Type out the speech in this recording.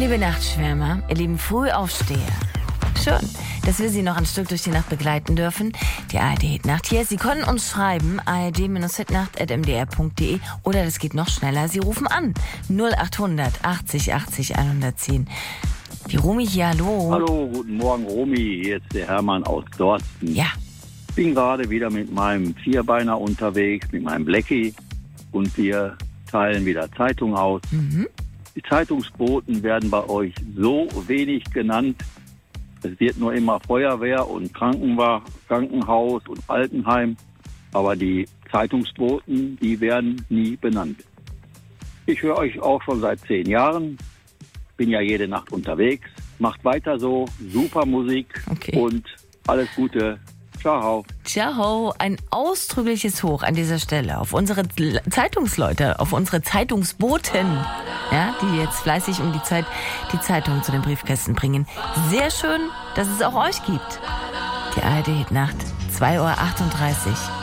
Liebe Nachtschwärmer, ihr lieben Frühaufsteher. Schön, dass wir Sie noch ein Stück durch die Nacht begleiten dürfen. Die ARD-Hitnacht hier. Sie können uns schreiben, ard-hitnacht@mdr.de, oder das geht noch schneller. Sie rufen an 0800 80 80 110. Die Romy hier, hallo. Hallo, guten Morgen Romy, hier ist der Hermann aus Dorsten. Ja. Bin gerade wieder mit meinem Vierbeiner unterwegs, mit meinem Blackie, und wir teilen wieder Zeitung aus. Die Zeitungsboten werden bei euch so wenig genannt. Es wird nur immer Feuerwehr und Krankenhaus und Altenheim, aber die Zeitungsboten, die werden nie benannt. Ich höre euch auch schon seit 10 Jahren, bin ja jede Nacht unterwegs. Macht weiter so, super Musik und alles Gute. Ciao. Ciao. Ein ausdrückliches Hoch an dieser Stelle auf unsere Zeitungsleute, auf unsere Zeitungsboten, ja, die jetzt fleißig um die Zeit die Zeitung zu den Briefkästen bringen. Sehr schön, dass es auch euch gibt. Die ARD-Hitnacht, 2:38 Uhr.